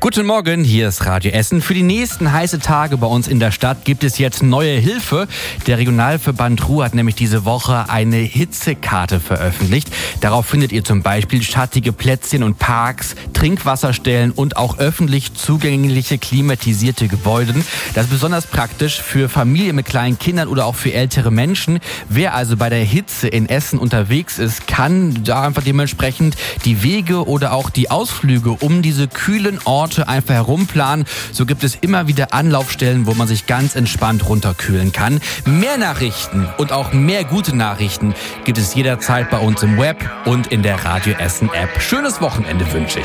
Guten Morgen, hier ist Radio Essen. Für die nächsten heiße Tage bei uns in der Stadt gibt es jetzt neue Hilfe. Der Regionalverband Ruhr hat nämlich diese Woche eine Hitzekarte veröffentlicht. Darauf findet ihr zum Beispiel schattige Plätzchen und Parks, Trinkwasserstellen und auch öffentlich zugängliche klimatisierte Gebäude. Das ist besonders praktisch für Familien mit kleinen Kindern oder auch für ältere Menschen. Wer also bei der Hitze in Essen unterwegs ist, kann da einfach dementsprechend die Wege oder auch die Ausflüge um diese kühlen Orte einfach herumplanen. So gibt es immer wieder Anlaufstellen, wo man sich ganz entspannt runterkühlen kann. Mehr Nachrichten und auch mehr gute Nachrichten gibt es jederzeit bei uns im Web und in der Radio Essen App. Schönes Wochenende wünsche ich.